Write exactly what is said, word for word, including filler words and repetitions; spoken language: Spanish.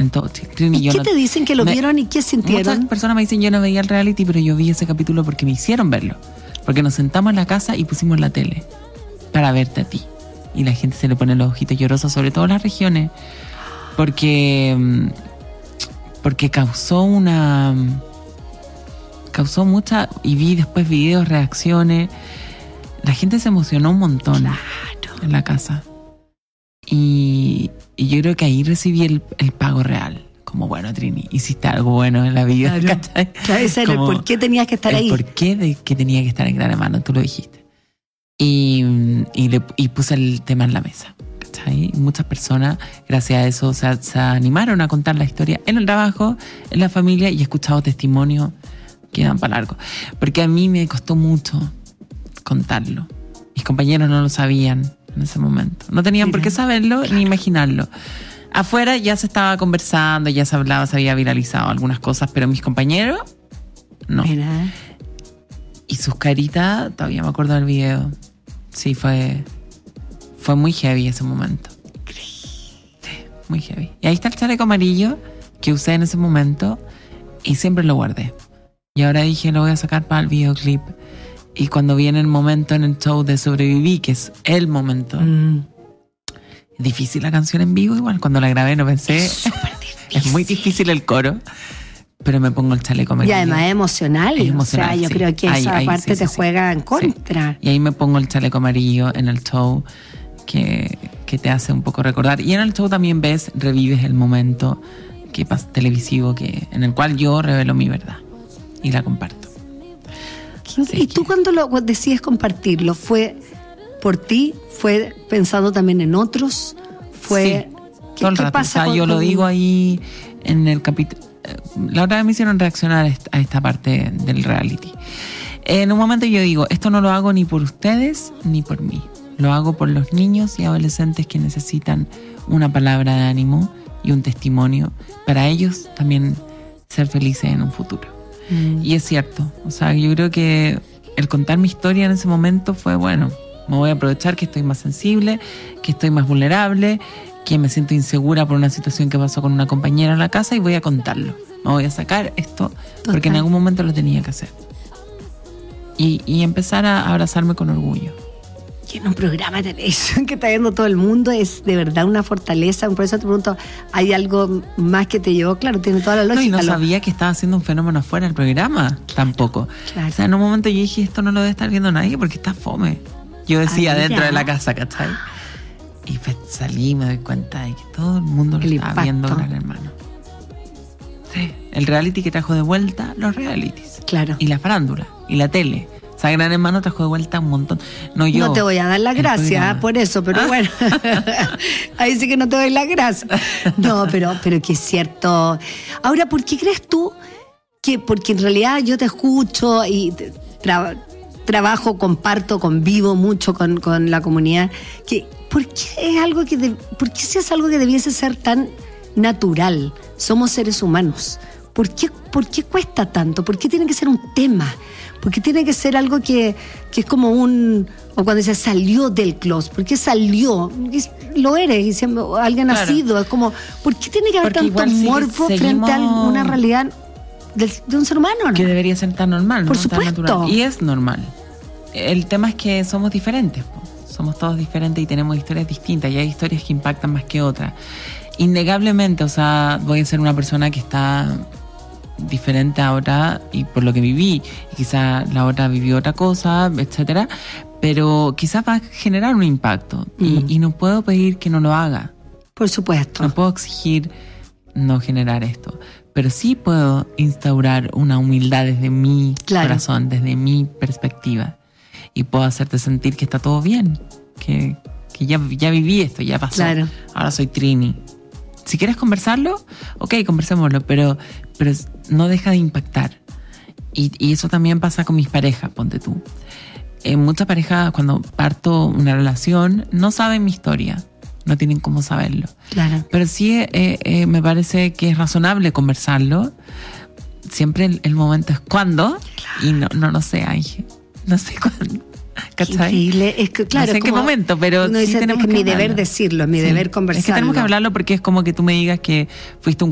En todo Trini, ¿Y yo qué no, te dicen que lo me, vieron y qué sintieron? Muchas personas me dicen, yo no veía el reality, pero yo vi ese capítulo porque me hicieron verlo. Porque nos sentamos en la casa y pusimos la tele para verte a ti. Y la gente se le pone los ojitos llorosos, sobre todo en las regiones, porque porque causó una causó mucha, y vi después videos, reacciones. La gente se emocionó un montón. Claro. En la casa. Y, y yo creo que ahí recibí el, el pago real. Como, bueno, Trini, hiciste algo bueno en la vida. Claro, claro, ese era el por qué tenías que estar el ahí. El por qué de que tenía que estar en Gran Hermano, tú lo dijiste. Y, y, le, y puse el tema en la mesa. ¿Cachai? Muchas personas, gracias a eso, se, se animaron a contar la historia en el trabajo, en la familia, y he escuchado testimonios que dan para largo. Porque a mí me costó mucho contarlo. Mis compañeros no lo sabían en ese momento. No tenían Mira, por qué saberlo, claro, ni imaginarlo. Afuera ya se estaba conversando, ya se hablaba, se había viralizado algunas cosas, pero mis compañeros, no. Mira. Y sus caritas, todavía me acuerdo del video. Sí, fue, fue muy heavy ese momento. Sí, muy heavy. Y ahí está el chaleco amarillo que usé en ese momento y siempre lo guardé. Y ahora dije, lo voy a sacar para el videoclip. Y cuando viene el momento en el show de Sobreviví, que es el momento, mm. es difícil la canción en vivo igual. Cuando la grabé no pensé, es, es muy difícil el coro, pero me pongo el chaleco amarillo. Y además es emocional. Es emocional, o sea, yo sí. creo que ahí, esa ahí, parte sí, te sí, juega sí. en contra. Sí. Y ahí me pongo el chaleco amarillo en el show que, que te hace un poco recordar. Y en el show también ves, revives el momento que pasa, televisivo que, en el cual yo revelo mi verdad y la comparto. ¿Y tú cuando lo decides compartirlo? ¿Fue por ti? ¿Fue pensando también en otros? ¿Fue sí, ¿qué, todo el ¿qué rato. pasa? O sea, yo con, lo digo ahí en el capítulo. La otra vez me hicieron reaccionar a esta parte del reality. En un momento yo digo, esto no lo hago ni por ustedes ni por mí. Lo hago por los niños y adolescentes que necesitan una palabra de ánimo y un testimonio para ellos también ser felices en un futuro. Mm. Y es cierto, o sea, yo creo que el contar mi historia en ese momento fue bueno. Me voy a aprovechar que estoy más sensible, que estoy más vulnerable, que me siento insegura por una situación que pasó con una compañera en la casa y voy a contarlo. Me voy a sacar esto Total. Porque en algún momento lo tenía que hacer. Y, y empezar a abrazarme con orgullo. Y en un programa de televisión que está viendo todo el mundo es de verdad una fortaleza. Por eso te pregunto, ¿hay algo más que te llevó? Claro, tiene toda la lógica. No, y no lo... sabía que estaba haciendo un fenómeno afuera del programa, claro, tampoco. Claro. O sea, en un momento yo dije, esto no lo debe estar viendo nadie porque está fome. Yo decía, ah, dentro de la casa, ¿cachai? Y pues salí y me doy cuenta de que todo el mundo lo el estaba impacto. Viendo Gran Hermano. Sí, el reality que trajo de vuelta los realities. Claro. Y la farándula, y la tele. O sea, Gran Hermano trajo de vuelta un montón. No, yo, no te voy a dar las gracias por eso, pero ¿Ah? Bueno. Ahí sí que no te doy las gracias. No, pero, pero que es cierto. Ahora, ¿por qué crees tú que, porque en realidad yo te escucho y tra- trabajo, comparto, convivo mucho con, con la comunidad, que ¿por qué es algo que de, por qué si es algo que debiese ser tan natural? Somos seres humanos. ¿Por qué, por qué cuesta tanto? ¿Por qué tiene que ser un tema? Porque tiene que ser algo que, que es como un... O cuando se salió del closet. ¿Por qué salió? Lo eres, y siempre, alguien claro. nacido. Es como, ¿por qué tiene que haber Porque tanto morbo seguimos... frente a una realidad de, de un ser humano? ¿No? Que debería ser tan normal, Por ¿no? supuesto. Tan natural. Y es normal. El tema es que somos diferentes. Somos todos diferentes y tenemos historias distintas. Y hay historias que impactan más que otras. Innegablemente, o sea, voy a ser una persona que está... diferente ahora y por lo que viví, y quizá la otra vivió otra cosa, etcétera, pero quizás va a generar un impacto mm. y, y no puedo pedir que no lo haga. Por supuesto. No puedo exigir no generar esto, pero sí puedo instaurar una humildad desde mi claro. corazón, desde mi perspectiva, y puedo hacerte sentir que está todo bien, que, que ya, ya viví esto, ya pasó. Claro. Ahora soy Trini. Si quieres conversarlo, ok, conversémoslo, pero, pero no deja de impactar. Y, y eso también pasa con mis parejas, ponte tú. Eh, muchas parejas, cuando parto una relación, no saben mi historia, no tienen cómo saberlo. Claro. Pero sí eh, eh, me parece que es razonable conversarlo. Siempre el, el momento es cuándo, claro. y no, no lo sé, Ángel. No sé cuándo. ¿Cachai? Increíble. Es que, claro, no sé en qué momento, pero sí dice, tenemos es que mi hablarlo. deber decirlo, es mi sí. deber conversarlo. Es que tenemos que hablarlo porque es como que tú me digas que fuiste un